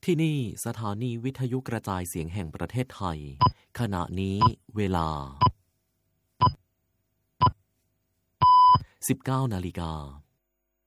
ที่นี่สถานีวิทยุกระจายเสียงแห่งประเทศไทยขณะนี้เวลา 19 นาฬิกา